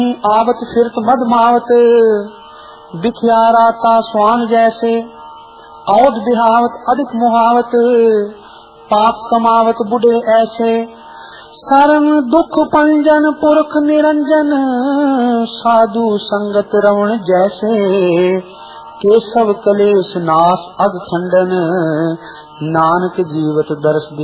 आवत फिरत मधमावत, बिखियाराता स्वान जैसे, औध बिहावत अधिक मुहावत, पाप कमावत बुढ़े ऐसे। सरम दुख पंजन पुरख निरंजन, साधु संगत रवण जैसे। केशव कलेश नाश अग खंडन, नानक जीवत दर्श